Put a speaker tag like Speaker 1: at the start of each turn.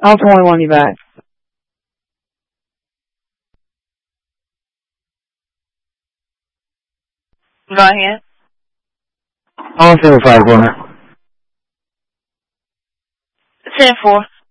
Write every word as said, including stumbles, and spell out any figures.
Speaker 1: I'll twenty-one you back.
Speaker 2: Go ahead.
Speaker 1: I'll say five for it.
Speaker 2: Ten four.